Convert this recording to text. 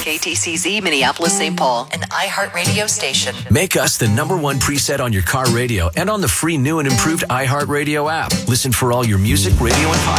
KTCZ Minneapolis St. Paul, an iHeartRadio station. Make us the #1 preset on your car radio and on the free new and improved iHeartRadio app. Listen for all your music, radio, and podcasts